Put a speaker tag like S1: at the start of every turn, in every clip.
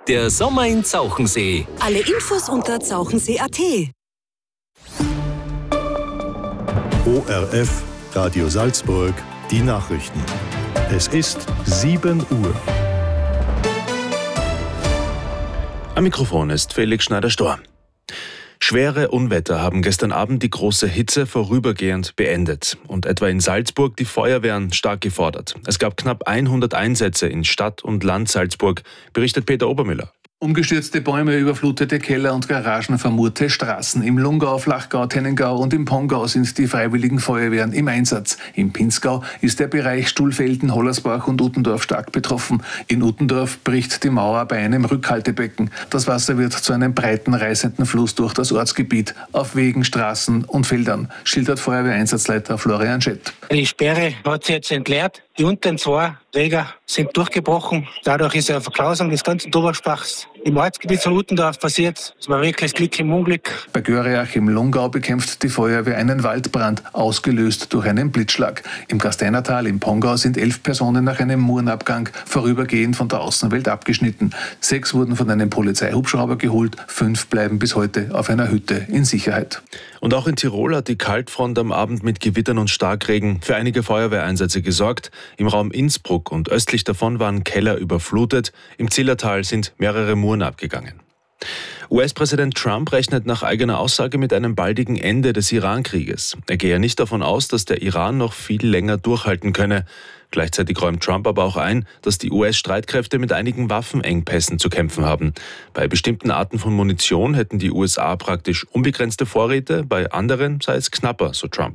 S1: Der Sommer in Zauchensee.
S2: Alle Infos unter zauchensee.at.
S3: ORF Radio Salzburg, die Nachrichten. Es ist 7 Uhr.
S4: Am Mikrofon ist Felix Schneider-Storr. Schwere Unwetter haben gestern Abend die große Hitze vorübergehend beendet und etwa in Salzburg die Feuerwehren stark gefordert. Es gab knapp 100 Einsätze in Stadt und Land Salzburg, berichtet Peter Obermüller.
S5: Umgestürzte Bäume, überflutete Keller und Garagen, vermurte Straßen. Im Lungau, Flachgau, Tennengau und im Pongau sind die freiwilligen Feuerwehren im Einsatz. Im Pinzgau ist der Bereich Stuhlfelden, Hollersbach und Utendorf stark betroffen. In Utendorf bricht die Mauer bei einem Rückhaltebecken. Das Wasser wird zu einem breiten, reißenden Fluss durch das Ortsgebiet, auf Wegen, Straßen und Feldern, schildert Feuerwehreinsatzleiter Florian Schett.
S6: Die Sperre hat sich jetzt entleert. Die unteren 2 Träger sind durchgebrochen. Dadurch ist eine Verklausung des ganzen Dobersbachs im Ortsgebiet von Utendorf passiert. Es war wirklich Glück im Unglück. Bei Göreach im Lungau bekämpft die Feuerwehr einen Waldbrand, ausgelöst durch einen Blitzschlag. Im Gasteinertal im Pongau sind 11 Personen nach einem Murenabgang vorübergehend von der Außenwelt abgeschnitten. 6 wurden von einem Polizeihubschrauber geholt, 5 bleiben bis heute auf einer Hütte in Sicherheit.
S4: Und auch in Tirol hat die Kaltfront am Abend mit Gewittern und Starkregen für einige Feuerwehreinsätze gesorgt. Im Raum Innsbruck und östlich davon waren Keller überflutet. Im Zillertal sind mehrere Muren abgegangen. US-Präsident Trump rechnet nach eigener Aussage mit einem baldigen Ende des Iran-Krieges. Er gehe nicht davon aus, dass der Iran noch viel länger durchhalten könne. Gleichzeitig räumt Trump aber auch ein, dass die US-Streitkräfte mit einigen Waffenengpässen zu kämpfen haben. Bei bestimmten Arten von Munition hätten die USA praktisch unbegrenzte Vorräte, bei anderen sei es knapper, so Trump.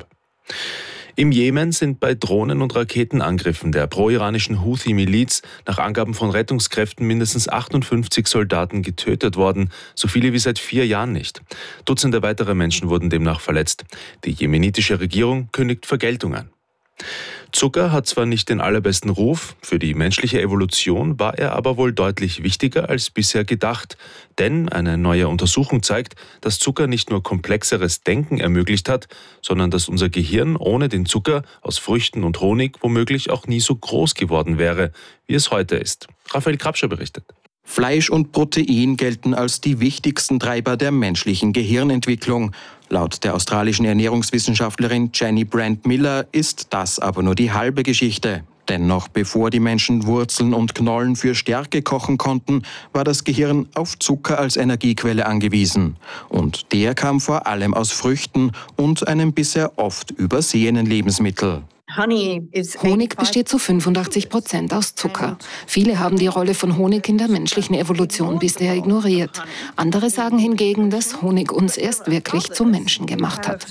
S4: Im Jemen sind bei Drohnen- und Raketenangriffen der pro-iranischen Houthi-Miliz nach Angaben von Rettungskräften mindestens 58 Soldaten getötet worden, so viele wie seit 4 Jahren nicht. Dutzende weitere Menschen wurden demnach verletzt. Die jemenitische Regierung kündigt Vergeltung an. Zucker hat zwar nicht den allerbesten Ruf, für die menschliche Evolution war er aber wohl deutlich wichtiger als bisher gedacht. Denn eine neue Untersuchung zeigt, dass Zucker nicht nur komplexeres Denken ermöglicht hat, sondern dass unser Gehirn ohne den Zucker aus Früchten und Honig womöglich auch nie so groß geworden wäre, wie es heute ist. Raphael Krapscher berichtet.
S7: Fleisch und Protein gelten als die wichtigsten Treiber der menschlichen Gehirnentwicklung. Laut der australischen Ernährungswissenschaftlerin Jenny Brand-Miller ist das aber nur die halbe Geschichte. Denn noch bevor die Menschen Wurzeln und Knollen für Stärke kochen konnten, war das Gehirn auf Zucker als Energiequelle angewiesen. Und der kam vor allem aus Früchten und einem bisher oft übersehenen Lebensmittel.
S8: Honig besteht zu 85% aus Zucker. Viele haben die Rolle von Honig in der menschlichen Evolution bisher ignoriert. Andere sagen hingegen, dass Honig uns erst wirklich zu Menschen gemacht hat.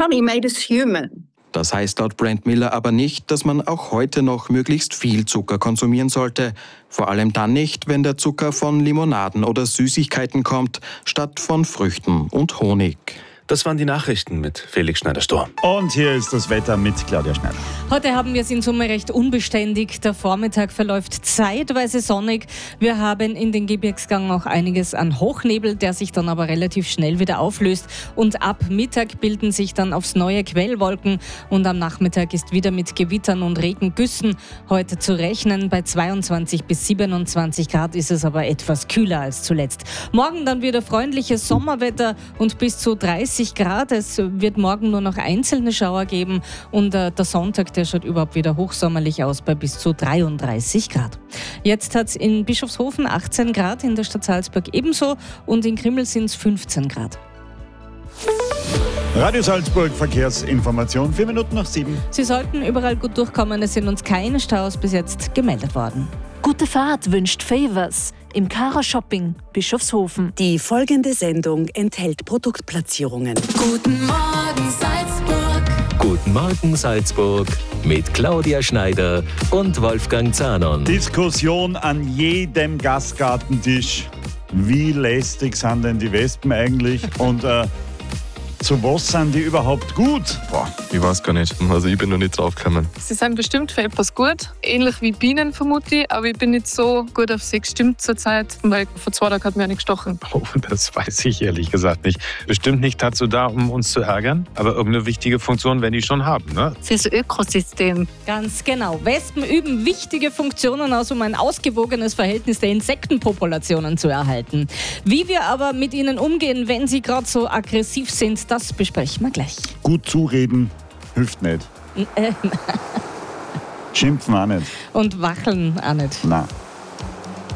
S7: Das heißt laut Brand-Miller aber nicht, dass man auch heute noch möglichst viel Zucker konsumieren sollte. Vor allem dann nicht, wenn der Zucker von Limonaden oder Süßigkeiten kommt, statt von Früchten und Honig.
S4: Das waren die Nachrichten mit Felix Schneider-Storr.
S9: Und hier ist das Wetter mit Claudia Schneider.
S10: Heute haben wir es in Summe recht unbeständig. Der Vormittag verläuft zeitweise sonnig. Wir haben in den Gebirgsgang auch einiges an Hochnebel, der sich dann aber relativ schnell wieder auflöst. Und ab Mittag bilden sich dann aufs neue Quellwolken. Und am Nachmittag ist wieder mit Gewittern und Regengüssen heute zu rechnen. Bei 22 bis 27 Grad ist es aber etwas kühler als zuletzt. Morgen dann wieder freundliches Sommerwetter und bis zu 30 Grad. Es wird morgen nur noch einzelne Schauer geben und der Sonntag, der schaut überhaupt wieder hochsommerlich aus bei bis zu 33 Grad. Jetzt hat es in Bischofshofen 18 Grad, in der Stadt Salzburg ebenso und in Krimml sind es 15 Grad.
S9: Radio Salzburg, Verkehrsinformation, 4 Minuten nach 7.
S10: Sie sollten überall gut durchkommen, es sind uns keine Staus bis jetzt gemeldet worden.
S11: Gute Fahrt wünscht Favors im Cara Shopping Bischofshofen.
S2: Die folgende Sendung enthält Produktplatzierungen.
S12: Guten Morgen Salzburg.
S1: Guten Morgen Salzburg mit Claudia Schneider und Wolfgang Zahnon.
S9: Diskussion an jedem Gastgartentisch. Wie lästig sind denn die Wespen eigentlich? Und Zu was sind die überhaupt gut?
S13: Boah, ich weiß gar nicht. Also ich bin noch nicht drauf gekommen.
S14: Sie sind bestimmt für etwas gut. Ähnlich wie Bienen vermute ich, aber ich bin nicht so gut auf sie gestimmt zurzeit, weil vor 2 Tagen hat mir eine gestochen.
S15: Oh, das weiß ich ehrlich gesagt nicht. Bestimmt nicht dazu da, um uns zu ärgern, aber irgendeine wichtige Funktion werden die schon haben, ne?
S16: Fürs Ökosystem.
S10: Ganz genau. Wespen üben wichtige Funktionen aus, um ein ausgewogenes Verhältnis der Insektenpopulationen zu erhalten. Wie wir aber mit ihnen umgehen, wenn sie gerade so aggressiv sind, das besprechen wir gleich.
S9: Gut zureden hilft nicht. Schimpfen auch nicht.
S10: Und wacheln auch nicht.
S9: Nein.